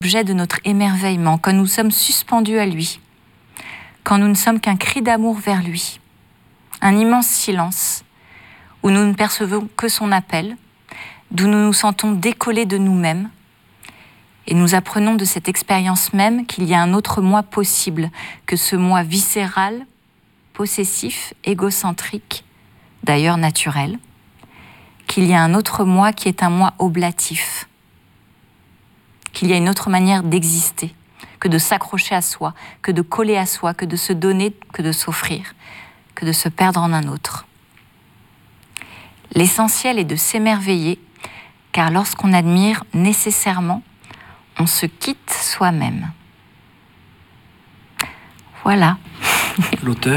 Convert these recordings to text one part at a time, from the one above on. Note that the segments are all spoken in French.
Objet de notre émerveillement, quand nous sommes suspendus à lui, quand nous ne sommes qu'un cri d'amour vers lui, un immense silence où nous ne percevons que son appel, d'où nous nous sentons décollés de nous-mêmes, et nous apprenons de cette expérience même qu'il y a un autre moi possible que ce moi viscéral, possessif, égocentrique, d'ailleurs naturel, qu'il y a un autre moi qui est un moi oblatif, qu'il y a une autre manière d'exister, que de s'accrocher à soi, que de coller à soi, que de se donner, que de s'offrir, que de se perdre en un autre. L'essentiel est de s'émerveiller, car lorsqu'on admire nécessairement, on se quitte soi-même. Voilà. L'auteur ?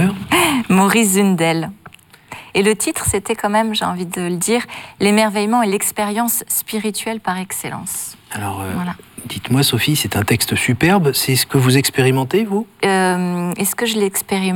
Maurice Zundel. Et le titre, c'était quand même, j'ai envie de le dire, l'émerveillement et l'expérience spirituelle par excellence. Alors, voilà. Dites-moi, Sophie, c'est un texte superbe. C'est ce que vous expérimentez, vous ? Est-ce que je l'expérimente ?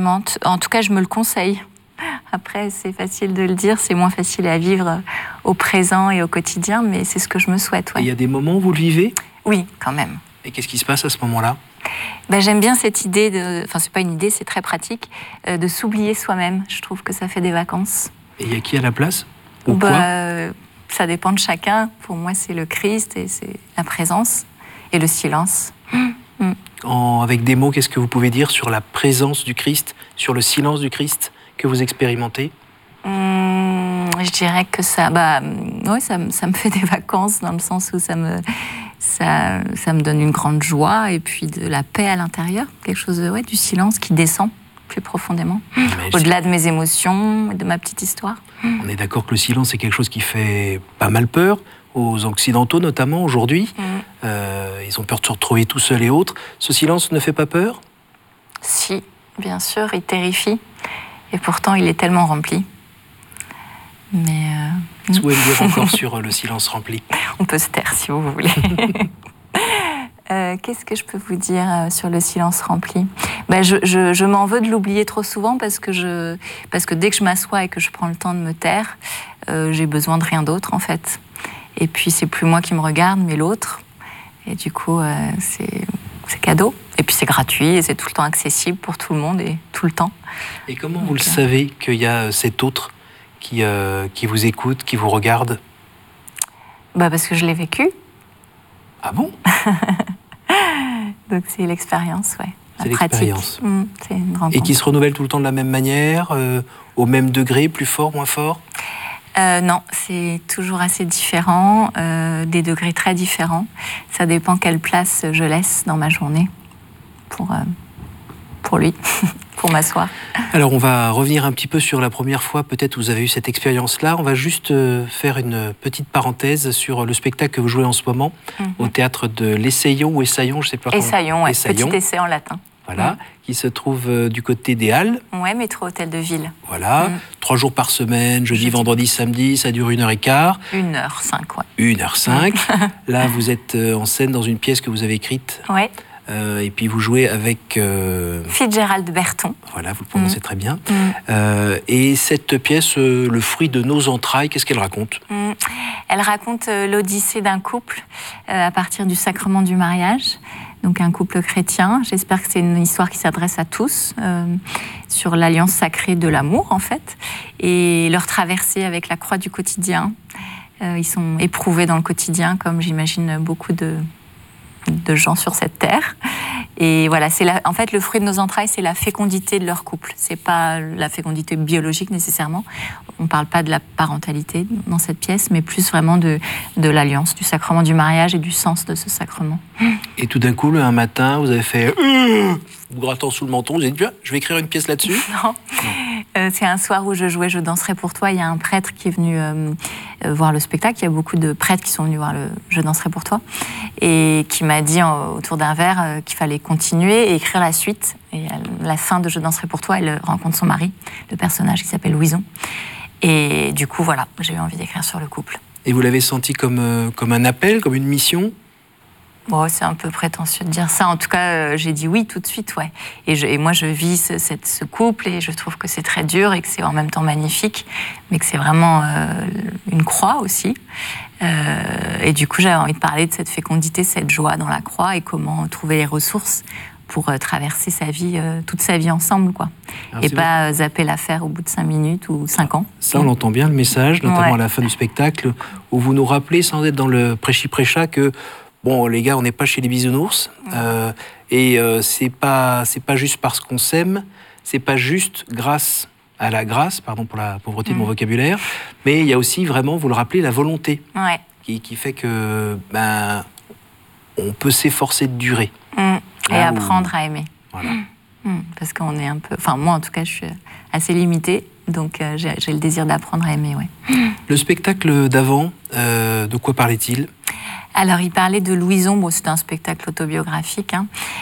En tout cas, je me le conseille. Après, c'est facile de le dire, c'est moins facile à vivre au présent et au quotidien, mais c'est ce que je me souhaite. Ouais. Et il y a des moments où vous le vivez ? Oui, quand même. Et qu'est-ce qui se passe à ce moment-là ? J'aime bien cette idée, enfin c'est pas une idée, c'est très pratique, de s'oublier soi-même. Je trouve que ça fait des vacances. Et il y a qui à la place ? Ou quoi ? Ça dépend de chacun. Pour moi, c'est le Christ et c'est la présence et le silence. Avec des mots, qu'est-ce que vous pouvez dire sur la présence du Christ, sur le silence du Christ que vous expérimentez ? Je dirais que ça me fait des vacances dans le sens où ça me donne une grande joie et puis de la paix à l'intérieur, quelque chose du silence qui descend plus profondément, au-delà de mes émotions et de ma petite histoire. On est d'accord que le silence est quelque chose qui fait pas mal peur, aux Occidentaux notamment aujourd'hui. Ils ont peur de se retrouver tout seuls et autres. Ce silence ne fait pas peur ? Si, bien sûr, il terrifie. Et pourtant, il est tellement rempli. Mais Vous pouvez me dire encore sur le silence rempli ? On peut se taire si vous voulez. Qu'est-ce que je peux vous dire sur le silence rempli ? Je m'en veux de l'oublier trop souvent parce que dès que je m'assois et que je prends le temps de me taire, j'ai besoin de rien d'autre en fait. Et puis c'est plus moi qui me regarde, mais l'autre. Et du coup, c'est cadeau. Et puis c'est gratuit et c'est tout le temps accessible pour tout le monde et tout le temps. Et comment vous le savez qu'il y a cet autre qui vous écoute, qui vous regarde ? Parce que je l'ai vécu. Ah bon ? Donc c'est l'expérience, ouais. C'est l'expérience. C'est une rencontre. Et qui se renouvelle tout le temps de la même manière, au même degré, plus fort, moins fort ? Non, c'est toujours assez différent, des degrés très différents. Ça dépend quelle place je laisse dans ma journée pour lui, pour m'asseoir. Alors, on va revenir un petit peu sur la première fois, peut-être vous avez eu cette expérience-là. On va juste faire une petite parenthèse sur le spectacle que vous jouez en ce moment, au théâtre de l'Essaillon ou Essaillon, je ne sais pas comment. Essaillon, ouais, petit essai en latin. Voilà, qui se trouve du côté des Halles. Ouais, métro Hôtel de Ville. Voilà, 3 jours par semaine, jeudi, vendredi, samedi, ça dure 1h15. 1h05, ouais. 1h05. Là, vous êtes en scène dans une pièce que vous avez écrite. Ouais. Et puis vous jouez avec... Fitzgerald Berton. Voilà, vous le prononcez très bien. Et cette pièce, Le fruit de nos entrailles, qu'est-ce qu'elle raconte ? Elle raconte l'odyssée d'un couple à partir du sacrement du mariage. Donc un couple chrétien. J'espère que c'est une histoire qui s'adresse à tous, sur l'alliance sacrée de l'amour, en fait, et leur traversée avec la croix du quotidien. Ils sont éprouvés dans le quotidien, comme j'imagine beaucoup de gens sur cette terre. Et voilà, en fait, le fruit de nos entrailles, c'est la fécondité de leur couple. C'est pas la fécondité biologique nécessairement. On parle pas de la parentalité dans cette pièce, mais plus vraiment de l'alliance, du sacrement du mariage et du sens de ce sacrement. Et tout d'un coup, un matin, vous avez fait vous grattant sous le menton, vous avez dit je vais écrire une pièce là-dessus. Non. C'est un soir où je jouais Je danserai pour toi. Il y a un prêtre qui est venu voir le spectacle. Il y a beaucoup de prêtres qui sont venus voir le Je danserai pour toi et qui m'a dit autour d'un verre qu'il fallait continuer et écrire la suite. Et à la fin de Je danserai pour toi, elle rencontre son mari, le personnage qui s'appelle Louison. Et du coup, voilà, j'ai eu envie d'écrire sur le couple. Et vous l'avez senti comme un appel, comme une mission ? Bon, c'est un peu prétentieux de dire ça. En tout cas, j'ai dit oui tout de suite, ouais. Et moi, je vis ce couple et je trouve que c'est très dur et que c'est en même temps magnifique, mais que c'est vraiment une croix aussi. Et du coup, j'avais envie de parler de cette fécondité, cette joie dans la croix et comment trouver les ressources pour traverser sa vie, toute sa vie ensemble, quoi. Alors, et pas zapper l'affaire au bout de 5 minutes ou 5 ans. Ça, on entend bien le message, notamment à la fin du spectacle, où vous nous rappelez, sans être dans le prêchi-prêcha, que bon, les gars, on n'est pas chez les bisounours, et c'est pas juste parce qu'on s'aime, c'est pas juste grâce à la grâce, pardon pour la pauvreté de mon vocabulaire, mais il y a aussi vraiment, vous le rappelez, la volonté qui fait que on peut s'efforcer de durer. Et apprendre à aimer. Voilà. Parce qu'on est un peu... Enfin, moi, en tout cas, je suis assez limitée, donc j'ai le désir d'apprendre à aimer, Le spectacle d'avant, de quoi parlait-il ? Alors, il parlait de Louison, bon, c'était un spectacle autobiographique,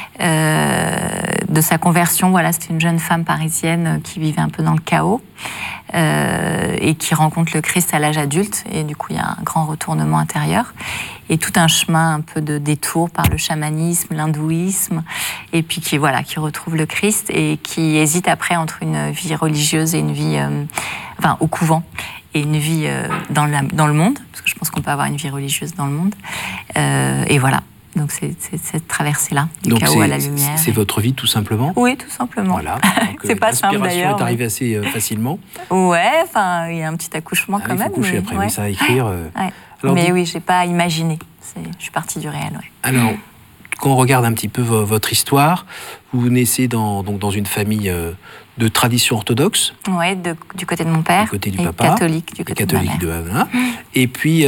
de sa conversion. Voilà, c'était une jeune femme parisienne qui vivait un peu dans le chaos et qui rencontre le Christ à l'âge adulte. Et du coup, il y a un grand retournement intérieur et tout un chemin un peu de détour par le chamanisme, l'hindouisme, et puis qui retrouve le Christ et qui hésite après entre une vie religieuse et une vie, au couvent. Et une vie dans le monde, parce que je pense qu'on peut avoir une vie religieuse dans le monde. Et voilà, donc c'est cette traversée-là, du chaos à la lumière. C'est votre vie, tout simplement ? Oui, tout simplement. Voilà. C'est pas simple, d'ailleurs. L'inspiration est arrivée assez facilement. Ouais, enfin, il y a un petit accouchement quand même. Il faut coucher après, mais ça à écrire. Alors, mais oui, j'ai pas imaginé. Je suis partie du réel, Alors, quand on regarde un petit peu votre histoire, vous naissez dans une famille de tradition orthodoxe. Oui, du côté de mon père. Du côté du papa. Catholique, du côté de ma mère. Voilà. Et puis,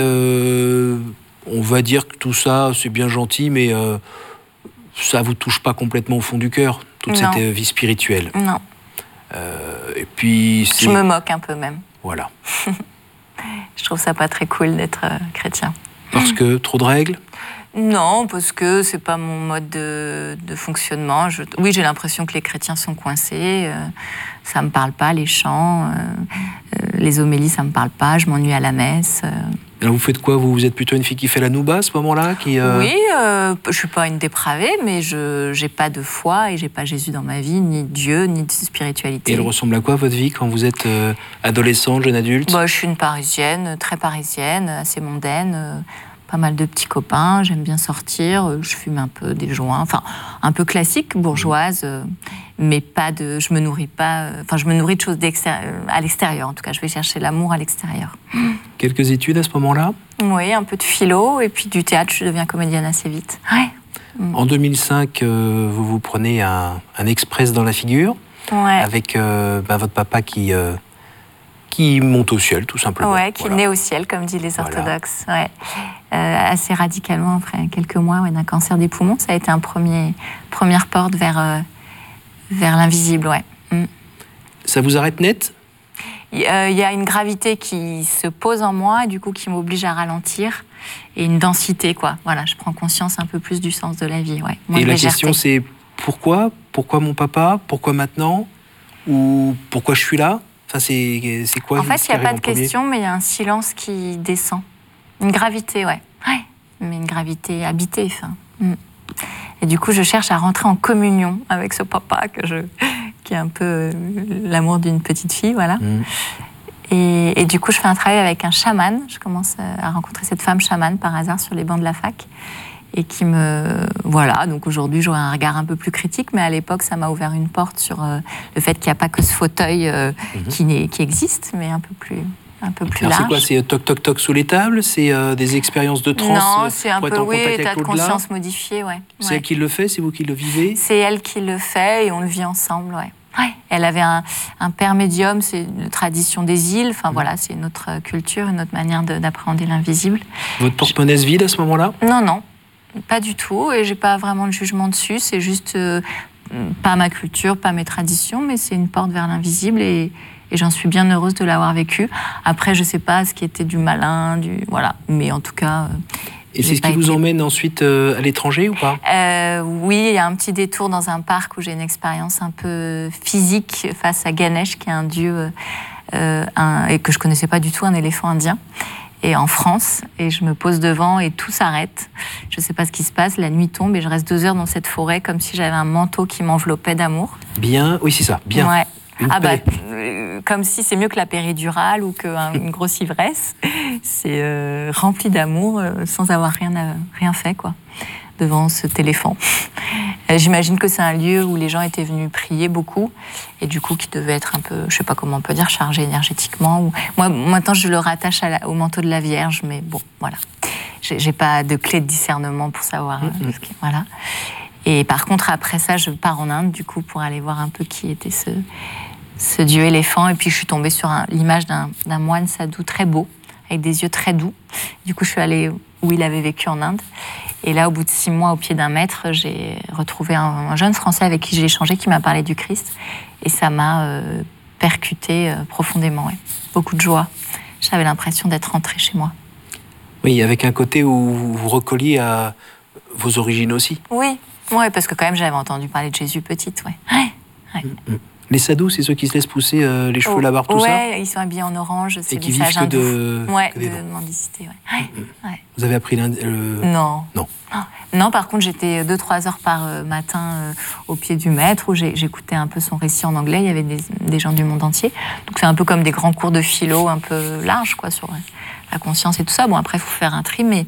on va dire que tout ça, c'est bien gentil, mais ça ne vous touche pas complètement au fond du cœur, toute cette vie spirituelle. Non. Et puis... Je me moque un peu même. Voilà. Je trouve ça pas très cool d'être chrétien. Parce que trop de règles ? Non, parce que c'est pas mon mode de fonctionnement. Oui, j'ai l'impression que les chrétiens sont coincés. Ça me parle pas, les chants, les homélies, ça me parle pas. Je m'ennuie à la messe. Alors vous faites quoi ? Vous êtes plutôt une fille qui fait la nouba à ce moment-là Oui, je suis pas une dépravée, mais je j'ai pas de foi et j'ai pas Jésus dans ma vie, ni Dieu, ni de spiritualité. Et elle ressemble à quoi votre vie quand vous êtes adolescente, jeune adulte ? Je suis une Parisienne, très parisienne, assez mondaine. Pas mal de petits copains, j'aime bien sortir, je fume un peu des joints, enfin un peu classique, bourgeoise, mais pas de, je me nourris de choses à l'extérieur, en tout cas, je vais chercher l'amour à l'extérieur. Quelques études à ce moment-là ? Oui, un peu de philo, et puis du théâtre, je deviens comédienne assez vite. Ouais. En 2005, vous vous prenez un express dans la figure, avec votre papa qui monte au ciel, tout simplement. Ouais, qui naît au ciel, comme disent les orthodoxes. Voilà. Ouais. Assez radicalement, après quelques mois d'un cancer des poumons. Ça a été première porte vers l'invisible, ouais. Ça vous arrête net ? Il y a une gravité qui se pose en moi, et du coup, qui m'oblige à ralentir. Et une densité, quoi. Voilà, je prends conscience un peu plus du sens de la vie, ouais. Et la question, c'est pourquoi ? Pourquoi mon papa ? Pourquoi maintenant ? Ou pourquoi je suis là ? Enfin, c'est quoi ? En fait, il n'y a pas de question, mais il y a un silence qui descend. Une gravité, ouais. Mais une gravité habitée, enfin. Et du coup, je cherche à rentrer en communion avec ce papa qui est un peu l'amour d'une petite fille, voilà. Et du coup, je fais un travail avec un chaman. Je commence à rencontrer cette femme chamane par hasard sur les bancs de la fac. Et qui me... Voilà, donc aujourd'hui, j'aurais un regard un peu plus critique, mais à l'époque, ça m'a ouvert une porte sur le fait qu'il n'y a pas que ce fauteuil qui existe, mais un peu plus large. C'est quoi ? C'est toc toc toc sous les tables ? C'est des expériences de transe ? Non, c'est un peu, état de conscience modifié, ouais. C'est elle qui le fait ? C'est vous qui le vivez ? C'est elle qui le fait et on le vit ensemble, ouais. Elle avait un père médium, c'est une tradition des îles, enfin voilà, c'est une autre culture, une autre manière d'appréhender l'invisible. Votre porte-monnaie se vide à ce moment-là ? Non. Pas du tout, et j'ai pas vraiment de jugement dessus, c'est juste pas ma culture, pas mes traditions, mais c'est une porte vers l'invisible et j'en suis bien heureuse de l'avoir vécu. Après, je sais pas ce qui était du malin, voilà, mais en tout cas... Et c'est ce qui vous emmène ensuite à l'étranger ou pas ? Oui, il y a un petit détour dans un parc où j'ai une expérience un peu physique face à Ganesh, qui est un dieu et que je connaissais pas du tout, un éléphant indien. et en France, et je me pose devant et tout s'arrête. Je ne sais pas ce qui se passe, la nuit tombe et je reste 2 heures dans cette forêt comme si j'avais un manteau qui m'enveloppait d'amour. Bien, oui c'est ça, bien. Ouais. Comme si c'est mieux que la péridurale ou qu'une grosse ivresse. C'est rempli d'amour sans avoir rien fait, quoi, devant cet éléphant. J'imagine que c'est un lieu où les gens étaient venus prier beaucoup et du coup qui devait être un peu, je sais pas comment on peut dire, chargé énergétiquement. Moi, maintenant, je le rattache au manteau de la Vierge, mais bon, voilà. J'ai pas de clé de discernement pour savoir. Voilà. Et par contre, après ça, je pars en Inde, du coup, pour aller voir un peu qui était ce dieu éléphant. Et puis, je suis tombée sur l'image d'un moine sadhu très beau, avec des yeux très doux. Du coup, je suis allée où il avait vécu en Inde. Et là, au bout de 6 mois, au pied d'un maître, j'ai retrouvé un jeune Français avec qui j'ai échangé, qui m'a parlé du Christ. Et ça m'a percuté profondément. Ouais. Beaucoup de joie. J'avais l'impression d'être rentrée chez moi. Oui, avec un côté où vous vous recolliez à vos origines aussi. Oui, parce que quand même, j'avais entendu parler de Jésus petite. Ouais. Les sadhus, c'est ceux qui se laissent pousser les cheveux, la barbe, tout ça. Oui, ils sont habillés en orange. Et qui vivent que de mendicité. Ouais. Vous avez appris Non. Non, par contre, j'étais 2-3 heures par matin au pied du maître où j'écoutais un peu son récit en anglais. Il y avait des gens du monde entier. Donc c'est un peu comme des grands cours de philo un peu larges, quoi, sur la conscience et tout ça. Bon, après, il faut faire un tri, mais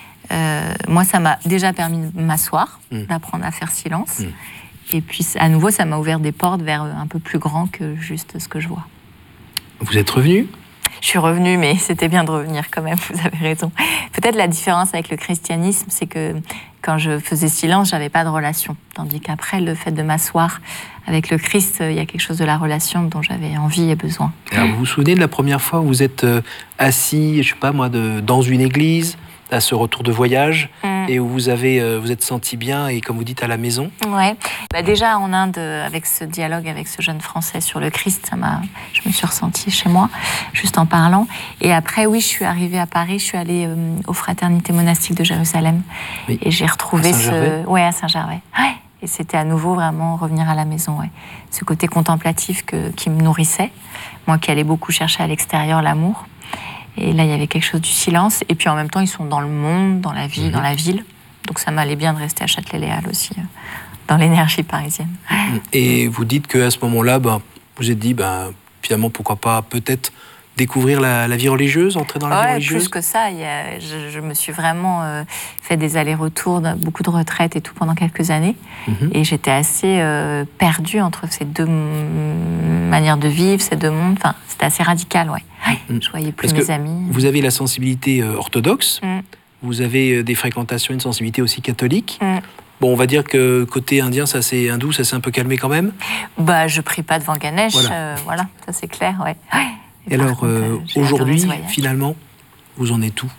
moi, ça m'a déjà permis de m'asseoir, d'apprendre à faire silence. Et puis, à nouveau, ça m'a ouvert des portes vers un peu plus grand que juste ce que je vois. Vous êtes revenue ? Je suis revenue, mais c'était bien de revenir quand même, vous avez raison. Peut-être la différence avec le christianisme, c'est que quand je faisais silence, j'avais pas de relation. Tandis qu'après, le fait de m'asseoir avec le Christ, il y a quelque chose de la relation dont j'avais envie et besoin. Alors, vous vous souvenez de la première fois où vous êtes assis, je sais pas moi, dans une église, à ce retour de voyage, et où vous êtes senti bien et, comme vous dites, à la maison? Ouais. Déjà en Inde, avec ce dialogue avec ce jeune Français sur le Christ, je me suis ressentie chez moi, juste en parlant. Et après, oui, je suis arrivée à Paris, je suis allée aux Fraternités monastiques de Jérusalem, et j'ai retrouvé à Saint-Gervais. Ouais. Et c'était à nouveau vraiment revenir à la maison. Ouais. Ce côté contemplatif qui me nourrissait, moi qui allais beaucoup chercher à l'extérieur l'amour. Et là, il y avait quelque chose du silence. Et puis en même temps, ils sont dans le monde, dans la vie, dans la ville. Donc ça m'allait bien de rester à Châtelet-Les Halles aussi, dans l'énergie parisienne. Et vous dites qu'à ce moment-là, vous vous êtes dit, finalement, pourquoi pas peut-être découvrir la vie religieuse, entrer dans la vie religieuse? Plus que ça. Je me suis vraiment fait des allers-retours, beaucoup de retraites et tout pendant quelques années. Et j'étais assez perdue entre ces deux manières de vivre, ces deux mondes. Enfin, c'était assez radical, ouais. Je voyais plus mes amis. Vous avez la sensibilité orthodoxe, vous avez des fréquentations, une sensibilité aussi catholique. Bon, on va dire que côté indien, hindou, ça s'est un peu calmé quand même. Je prie pas devant Ganesh, voilà, ça c'est clair, ouais. Et alors, aujourd'hui, finalement, vous en êtes où?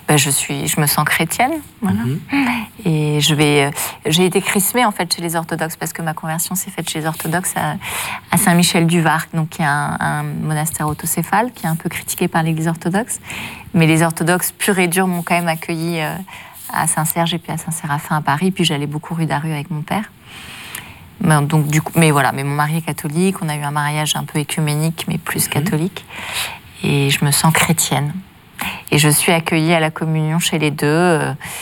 Je me sens chrétienne, voilà. Et j'ai été chrismée en fait chez les orthodoxes parce que ma conversion s'est faite chez les orthodoxes à Saint-Michel-du-Var, donc qui est un monastère autocéphale qui est un peu critiqué par l'Église orthodoxe, mais les orthodoxes purs et durs m'ont quand même accueillie à Saint-Serge et puis à Saint-Séraphin à Paris, puis j'allais beaucoup rue d'Arru avec mon père. Donc du coup, mais mon mari est catholique, on a eu un mariage un peu œcuménique mais plus catholique, et je me sens chrétienne. Et je suis accueillie à la communion chez les deux.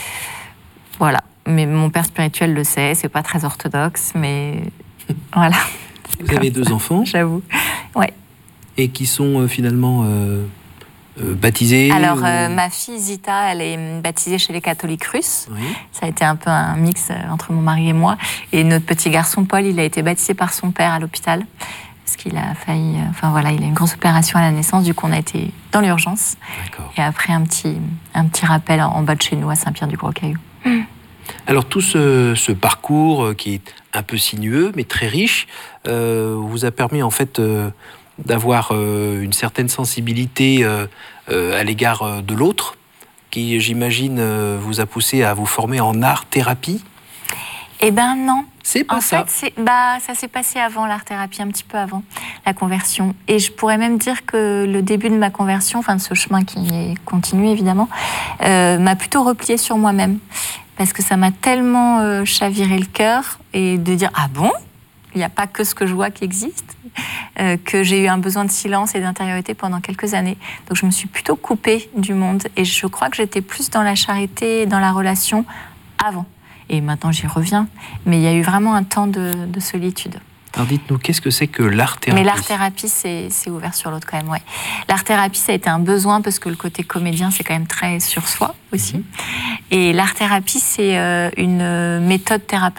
Voilà. Mais mon père spirituel le sait, c'est pas très orthodoxe, mais voilà. Vous avez 2 enfants? J'avoue. Ouais. Et qui sont finalement baptisés? Alors, ma fille Zita, elle est baptisée chez les catholiques russes. Oui. Ça a été un peu un mix entre mon mari et moi. Et notre petit garçon Paul, il a été baptisé par son père à l'hôpital. Parce qu'il a failli... il a eu une grosse opération à la naissance, du coup on a été dans l'urgence. D'accord. Et après un petit rappel en bas de chez nous, à Saint-Pierre-du-Gros-Caillou. Alors tout ce parcours qui est un peu sinueux, mais très riche, vous a permis en fait d'avoir une certaine sensibilité à l'égard de l'autre, qui j'imagine vous a poussé à vous former en art-thérapie. Non. C'est pas ça. En fait, ça s'est passé avant l'art-thérapie, un petit peu avant la conversion. Et je pourrais même dire que le début de ma conversion, de ce chemin qui est continué évidemment, m'a plutôt repliée sur moi-même. Parce que ça m'a tellement chaviré le cœur et de dire « Ah bon ? Il n'y a pas que ce que je vois qui existe ?» que j'ai eu un besoin de silence et d'intériorité pendant quelques années. Donc je me suis plutôt coupée du monde et je crois que j'étais plus dans la charité, dans la relation avant. Et maintenant j'y reviens, mais il y a eu vraiment un temps de solitude. Alors dites-nous, qu'est-ce que c'est que l'art-thérapie ? Mais l'art-thérapie, c'est ouvert sur l'autre quand même, ouais. L'art-thérapie, ça a été un besoin parce que le côté comédien, c'est quand même très sur soi aussi. Et l'art-thérapie, c'est une méthode thérapeutique